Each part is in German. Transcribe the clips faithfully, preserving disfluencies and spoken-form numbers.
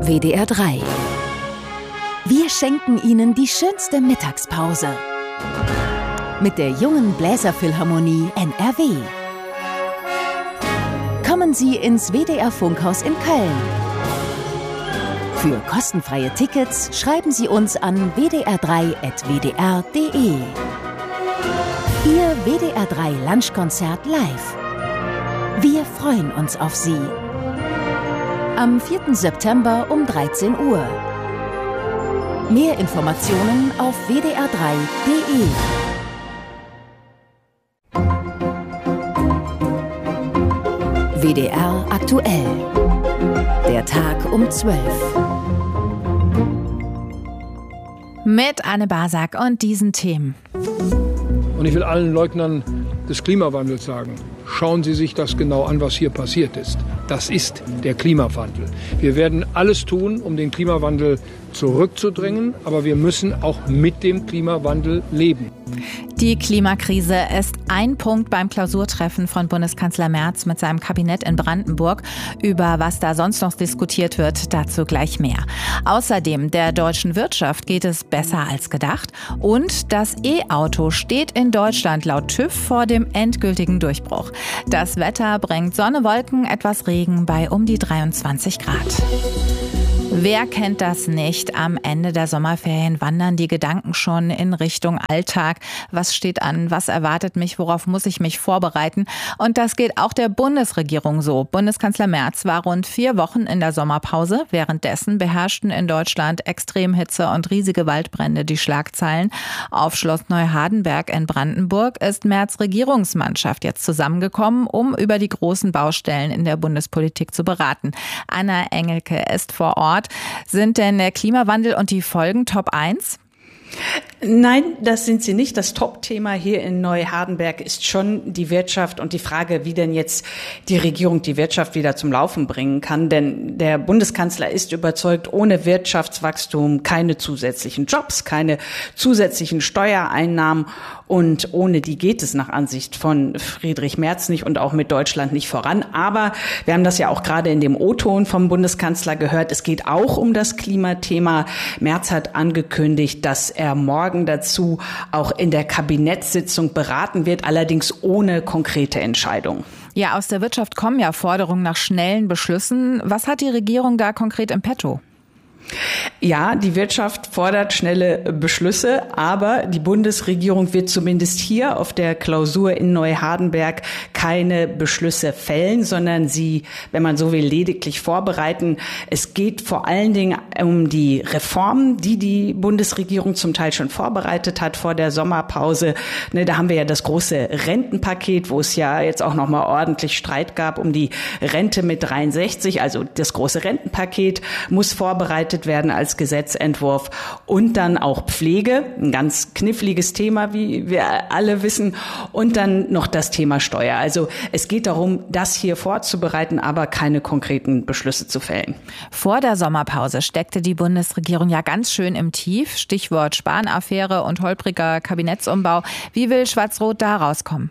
W D R drei. Wir schenken Ihnen die schönste Mittagspause. Mit der jungen Bläserphilharmonie N R W. Kommen Sie ins W D R-Funkhaus in Köln. Für kostenfreie Tickets schreiben Sie uns an w d r drei at w d r punkt d e. Ihr W D R drei Lunchkonzert live. Wir freuen uns auf Sie. Am vierten September um dreizehn Uhr. Mehr Informationen auf w d r drei punkt d e. W D R aktuell. Der Tag um zwölf. Mit Anne Basak und diesen Themen. Und ich will allen Leugnern des Klimawandels sagen, schauen Sie sich das genau an, was hier passiert ist. Das ist der Klimawandel. Wir werden alles tun, um den Klimawandel zurückzudrängen, aber wir müssen auch mit dem Klimawandel leben. Die Klimakrise ist ein Punkt beim Klausurtreffen von Bundeskanzler Merz mit seinem Kabinett in Brandenburg. Über was da sonst noch diskutiert wird, dazu gleich mehr. Außerdem, der deutschen Wirtschaft geht es besser als gedacht. Und das E-Auto steht in Deutschland laut TÜV vor dem endgültigen Durchbruch. Das Wetter bringt Sonne, Wolken, etwas Regen bei um die dreiundzwanzig Grad. Wer kennt das nicht? Am Ende der Sommerferien wandern die Gedanken schon in Richtung Alltag. Was steht an? Was erwartet mich? Worauf muss ich mich vorbereiten? Und das geht auch der Bundesregierung so. Bundeskanzler Merz war rund vier Wochen in der Sommerpause. Währenddessen beherrschten in Deutschland Extremhitze und riesige Waldbrände die Schlagzeilen. Auf Schloss Neuhardenberg in Brandenburg ist Merz' Regierungsmannschaft jetzt zusammengekommen, um über die großen Baustellen in der Bundespolitik zu beraten. Anna Engelke ist vor Ort. Sind denn der Klimawandel und die Folgen Top eins? Nein, das sind sie nicht. Das Top-Thema hier in Neuhardenberg ist schon die Wirtschaft und die Frage, wie denn jetzt die Regierung die Wirtschaft wieder zum Laufen bringen kann. Denn der Bundeskanzler ist überzeugt, ohne Wirtschaftswachstum keine zusätzlichen Jobs, keine zusätzlichen Steuereinnahmen. Und ohne die geht es nach Ansicht von Friedrich Merz nicht und auch mit Deutschland nicht voran. Aber wir haben das ja auch gerade in dem O-Ton vom Bundeskanzler gehört. Es geht auch um das Klimathema. Merz hat angekündigt, dass er morgen dazu auch in der Kabinettssitzung beraten wird, allerdings ohne konkrete Entscheidung. Ja, aus der Wirtschaft kommen ja Forderungen nach schnellen Beschlüssen. Was hat die Regierung da konkret im Petto? Ja, die Wirtschaft fordert schnelle Beschlüsse, aber die Bundesregierung wird zumindest hier auf der Klausur in Neuhardenberg keine Beschlüsse fällen, sondern sie, wenn man so will, lediglich vorbereiten. Es geht vor allen Dingen um die Reformen, die die Bundesregierung zum Teil schon vorbereitet hat vor der Sommerpause. Ne, da haben wir ja das große Rentenpaket, wo es ja jetzt auch noch mal ordentlich Streit gab um die Rente mit dreiundsechzig. Also das große Rentenpaket muss vorbereitet werden als Gesetzentwurf und dann auch Pflege, ein ganz kniffliges Thema, wie wir alle wissen, und dann noch das Thema Steuer. Also es geht darum, das hier vorzubereiten, aber keine konkreten Beschlüsse zu fällen. Vor der Sommerpause steckte die Bundesregierung ja ganz schön im Tief. Stichwort Spahn-Affäre und holpriger Kabinettsumbau. Wie will Schwarz-Rot da rauskommen?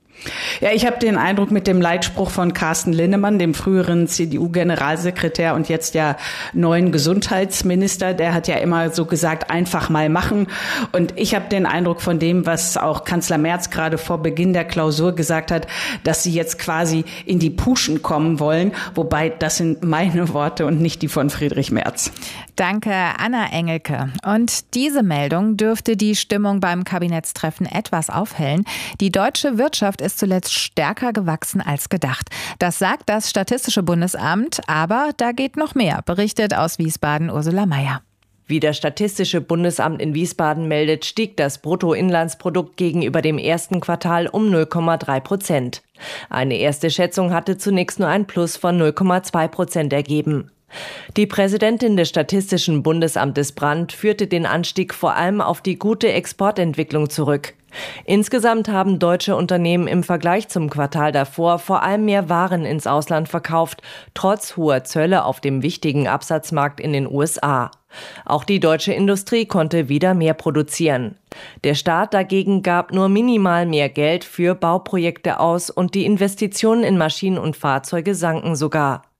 Ja, ich habe den Eindruck, mit dem Leitspruch von Carsten Linnemann, dem früheren C D U-Generalsekretär und jetzt ja neuen Gesundheitsminister, der hat ja immer so gesagt, einfach mal machen. Und ich habe den Eindruck von dem, was auch Kanzler Merz gerade vor Beginn der Klausur gesagt hat, dass sie jetzt quasi in die Puschen kommen wollen. Wobei, das sind meine Worte und nicht die von Friedrich Merz. Danke, Anna Engelke. Und diese Meldung dürfte die Stimmung beim Kabinettstreffen etwas aufhellen. Die deutsche Wirtschaft ist zuletzt stärker gewachsen als gedacht. Das sagt das Statistische Bundesamt, aber da geht noch mehr, berichtet aus Wiesbaden Ursula Meier. Wie das Statistische Bundesamt in Wiesbaden meldet, stieg das Bruttoinlandsprodukt gegenüber dem ersten Quartal um null Komma drei Prozent. Eine erste Schätzung hatte zunächst nur ein Plus von null Komma zwei Prozent ergeben. Die Präsidentin des Statistischen Bundesamtes Brandt führte den Anstieg vor allem auf die gute Exportentwicklung zurück. Insgesamt haben deutsche Unternehmen im Vergleich zum Quartal davor vor allem mehr Waren ins Ausland verkauft, trotz hoher Zölle auf dem wichtigen Absatzmarkt in den U S A. Auch die deutsche Industrie konnte wieder mehr produzieren. Der Staat dagegen gab nur minimal mehr Geld für Bauprojekte aus und die Investitionen in Maschinen und Fahrzeuge sanken sogar.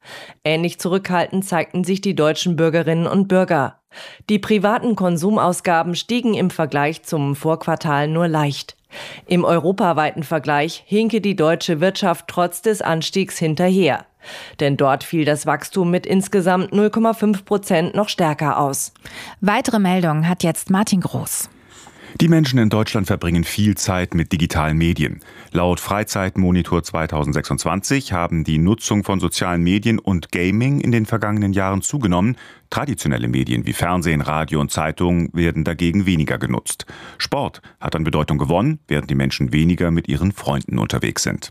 Ähnlich zurückhaltend zeigten sich die deutschen Bürgerinnen und Bürger. Die privaten Konsumausgaben stiegen im Vergleich zum Vorquartal nur leicht. Im europaweiten Vergleich hinke die deutsche Wirtschaft trotz des Anstiegs hinterher. Denn dort fiel das Wachstum mit insgesamt null Komma fünf Prozent noch stärker aus. Weitere Meldungen hat jetzt Martin Groß. Die Menschen in Deutschland verbringen viel Zeit mit digitalen Medien. Laut Freizeitmonitor zweitausendsechsundzwanzig haben die Nutzung von sozialen Medien und Gaming in den vergangenen Jahren zugenommen. Traditionelle Medien wie Fernsehen, Radio und Zeitungen werden dagegen weniger genutzt. Sport hat an Bedeutung gewonnen, während die Menschen weniger mit ihren Freunden unterwegs sind.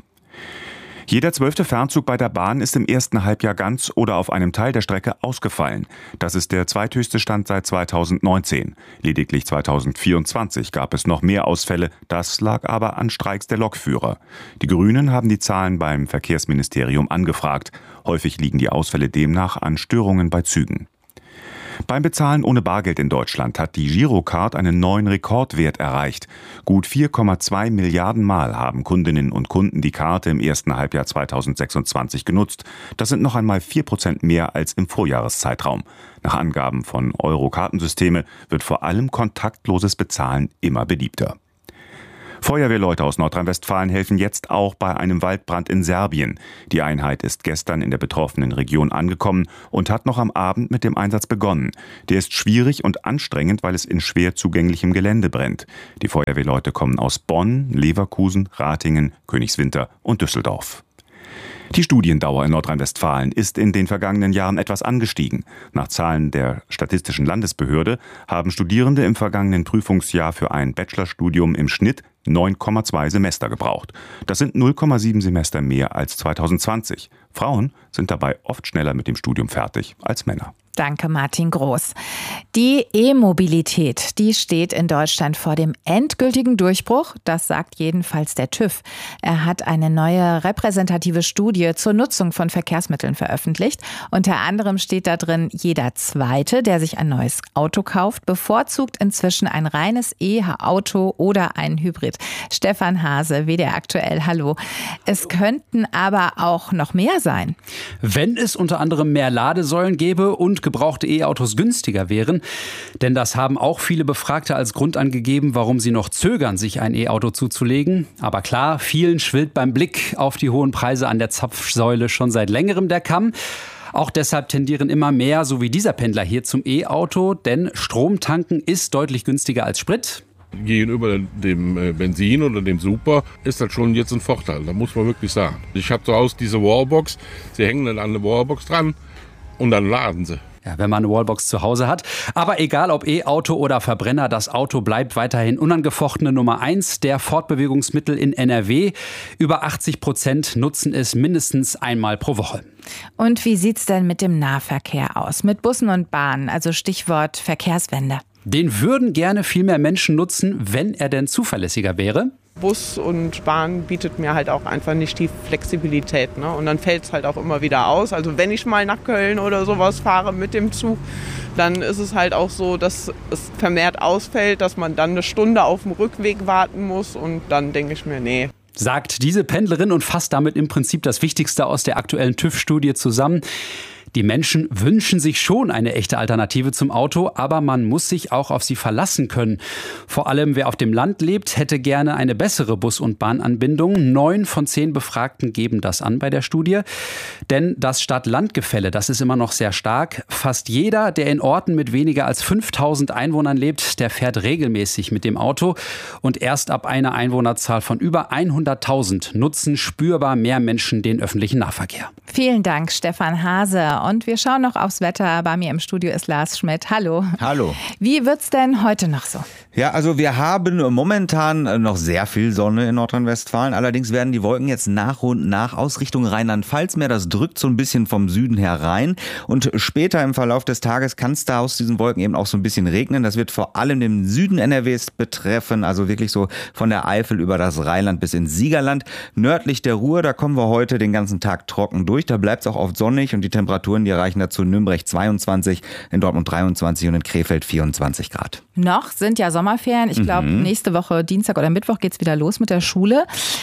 Jeder zwölfte Fernzug bei der Bahn ist im ersten Halbjahr ganz oder auf einem Teil der Strecke ausgefallen. Das ist der zweithöchste Stand seit zweitausendneunzehn. Lediglich zweitausendvierundzwanzig gab es noch mehr Ausfälle. Das lag aber an Streiks der Lokführer. Die Grünen haben die Zahlen beim Verkehrsministerium angefragt. Häufig liegen die Ausfälle demnach an Störungen bei Zügen. Beim Bezahlen ohne Bargeld in Deutschland hat die Girocard einen neuen Rekordwert erreicht. Gut vier Komma zwei Milliarden Mal haben Kundinnen und Kunden die Karte im ersten Halbjahr zweitausendsechsundzwanzig genutzt. Das sind noch einmal vier Prozent mehr als im Vorjahreszeitraum. Nach Angaben von Euro-Kartensysteme wird vor allem kontaktloses Bezahlen immer beliebter. Feuerwehrleute aus Nordrhein-Westfalen helfen jetzt auch bei einem Waldbrand in Serbien. Die Einheit ist gestern in der betroffenen Region angekommen und hat noch am Abend mit dem Einsatz begonnen. Der ist schwierig und anstrengend, weil es in schwer zugänglichem Gelände brennt. Die Feuerwehrleute kommen aus Bonn, Leverkusen, Ratingen, Königswinter und Düsseldorf. Die Studiendauer in Nordrhein-Westfalen ist in den vergangenen Jahren etwas angestiegen. Nach Zahlen der Statistischen Landesbehörde haben Studierende im vergangenen Prüfungsjahr für ein Bachelorstudium im Schnitt neun Komma zwei Semester gebraucht. Das sind null Komma sieben Semester mehr als zweitausendzwanzig. Frauen sind dabei oft schneller mit dem Studium fertig als Männer. Danke, Martin Groß. Die E-Mobilität, die steht in Deutschland vor dem endgültigen Durchbruch. Das sagt jedenfalls der TÜV. Er hat eine neue repräsentative Studie zur Nutzung von Verkehrsmitteln veröffentlicht. Unter anderem steht da drin, jeder Zweite, der sich ein neues Auto kauft, bevorzugt inzwischen ein reines E-Auto oder ein Hybrid. Stefan Hase, W D R aktuell, hallo. Es könnten aber auch noch mehr sein. Wenn es unter anderem mehr Ladesäulen gäbe und gebrauchte E-Autos günstiger wären. Denn das haben auch viele Befragte als Grund angegeben, warum sie noch zögern, sich ein E-Auto zuzulegen. Aber klar, vielen schwillt beim Blick auf die hohen Preise an der Zapfsäule schon seit längerem der Kamm. Auch deshalb tendieren immer mehr, so wie dieser Pendler hier, zum E-Auto. Denn Stromtanken ist deutlich günstiger als Sprit. Gegenüber dem Benzin oder dem Super ist das schon jetzt ein Vorteil. Da muss man wirklich sagen. Ich habe zu Hause diese Wallbox. Sie hängen dann an der Wallbox dran und dann laden sie. Ja, wenn man eine Wallbox zu Hause hat. Aber egal ob E-Auto oder Verbrenner, das Auto bleibt weiterhin unangefochtene Nummer eins der Fortbewegungsmittel in N R W. Über achtzig Prozent nutzen es mindestens einmal pro Woche. Und wie sieht's denn mit dem Nahverkehr aus? Mit Bussen und Bahnen, also Stichwort Verkehrswende. Den würden gerne viel mehr Menschen nutzen, wenn er denn zuverlässiger wäre. Bus und Bahn bietet mir halt auch einfach nicht die Flexibilität, ne? Und dann fällt es halt auch immer wieder aus. Also wenn ich mal nach Köln oder sowas fahre mit dem Zug, dann ist es halt auch so, dass es vermehrt ausfällt, dass man dann eine Stunde auf dem Rückweg warten muss und dann denke ich mir, nee. Sagt diese Pendlerin und fasst damit im Prinzip das Wichtigste aus der aktuellen TÜV-Studie zusammen. Die Menschen wünschen sich schon eine echte Alternative zum Auto, aber man muss sich auch auf sie verlassen können. Vor allem wer auf dem Land lebt, hätte gerne eine bessere Bus- und Bahnanbindung. Neun von zehn Befragten geben das an bei der Studie. Denn das Stadt-Land-Gefälle, das ist immer noch sehr stark. Fast jeder, der in Orten mit weniger als fünftausend Einwohnern lebt, der fährt regelmäßig mit dem Auto. Und erst ab einer Einwohnerzahl von über hunderttausend nutzen spürbar mehr Menschen den öffentlichen Nahverkehr. Vielen Dank, Stefan Hase. Und wir schauen noch aufs Wetter. Bei mir im Studio ist Lars Schmidt. Hallo. Hallo. Wie wird's denn heute noch so? Ja, also wir haben momentan noch sehr viel Sonne in Nordrhein-Westfalen. Allerdings werden die Wolken jetzt nach und nach aus Richtung Rheinland-Pfalz mehr. Das drückt so ein bisschen vom Süden herein. Und später im Verlauf des Tages kann es da aus diesen Wolken eben auch so ein bisschen regnen. Das wird vor allem den Süden N R Ws betreffen. Also wirklich so von der Eifel über das Rheinland bis ins Siegerland. Nördlich der Ruhr, da kommen wir heute den ganzen Tag trocken durch. Da bleibt es auch oft sonnig und die Temperaturen, die erreichen dazu in Nürnberg zweiundzwanzig, in Dortmund dreiundzwanzig und in Krefeld vierundzwanzig Grad. Noch sind ja Sommerferien. Ich glaube, mhm. nächste Woche, Dienstag oder Mittwoch, geht's wieder los mit der Schule.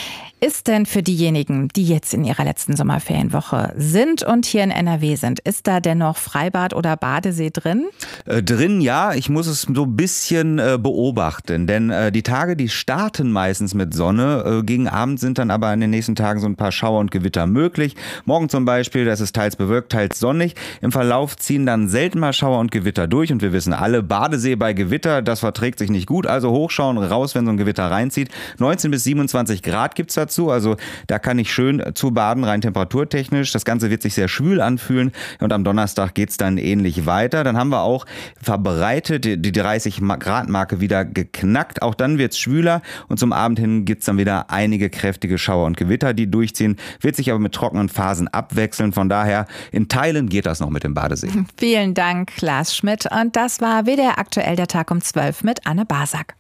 ist denn für diejenigen, die jetzt in ihrer letzten Sommerferienwoche sind und hier in N R W sind, ist da dennoch Freibad oder Badesee drin? Äh, drin, ja. Ich muss es so ein bisschen äh, beobachten, denn äh, die Tage, die starten meistens mit Sonne. Äh, gegen Abend sind dann aber in den nächsten Tagen so ein paar Schauer und Gewitter möglich. Morgen zum Beispiel, das ist teils bewölkt, teils sonnig. Im Verlauf ziehen dann selten mal Schauer und Gewitter durch und wir wissen alle, Badesee bei Gewitter, das verträgt sich nicht gut. Also hochschauen, raus, wenn so ein Gewitter reinzieht. neunzehn bis siebenundzwanzig Grad gibt's dazu, also da kann ich schön zu baden, rein temperaturtechnisch. Das Ganze wird sich sehr schwül anfühlen und am Donnerstag geht's dann ähnlich weiter. Dann haben wir auch verbreitet die dreißig Grad Marke wieder geknackt. Auch dann wird's schwüler und zum Abend hin gibt's dann wieder einige kräftige Schauer und Gewitter, die durchziehen. Wird sich aber mit trockenen Phasen abwechseln. Von daher, in Teilen geht das noch mit dem Badesee. Vielen Dank, Lars Schmidt. Und das war W D R aktuell der Tag um zwölf mit Anne Basak.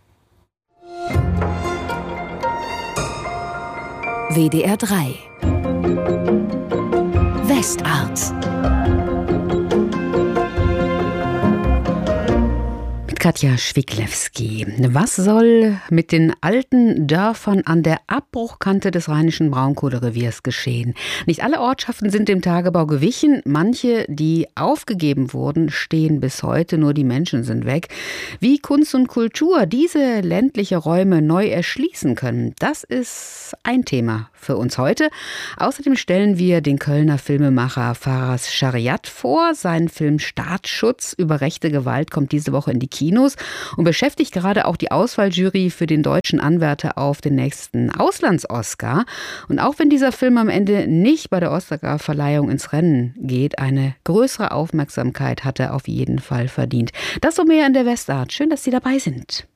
W D R drei Westart Katja Schwiglewski. Was soll mit den alten Dörfern an der Abbruchkante des Rheinischen Braunkohlereviers geschehen? Nicht alle Ortschaften sind dem Tagebau gewichen. Manche, die aufgegeben wurden, stehen bis heute. Nur die Menschen sind weg. Wie Kunst und Kultur diese ländliche Räume neu erschließen können, das ist ein Thema für uns heute. Außerdem stellen wir den Kölner Filmemacher Faras Shariat vor. Sein Film Staatsschutz über rechte Gewalt kommt diese Woche in die Kinos und beschäftigt gerade auch die Auswahljury für den deutschen Anwärter auf den nächsten Auslands-Oscar. Und auch wenn dieser Film am Ende nicht bei der Oscar-Verleihung ins Rennen geht, eine größere Aufmerksamkeit hat er auf jeden Fall verdient. Das und mehr in der Westart. Schön, dass Sie dabei sind.